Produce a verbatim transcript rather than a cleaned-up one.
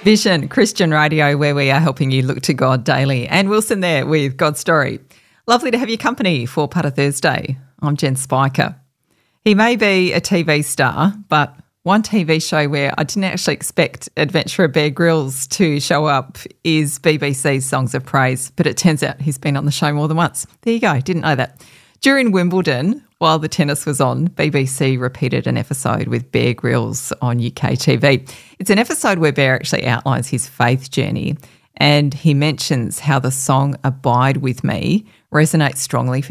Vision Christian Radio, where we are helping you look to God daily. And Wilson there with God's Story. Lovely to have your company for Part of Thursday. I'm Jen Spiker. He may be a T V star, but one T V show where I didn't actually expect adventurer Bear Grylls to show up is B B C's Songs of Praise, but it turns out he's been on the show more than once. There you go, didn't know that. During Wimbledon, while the tennis was on, B B C repeated an episode with Bear Grylls on U K T V. It's an episode where Bear actually outlines his faith journey, and he mentions how the song Abide With Me resonates strongly for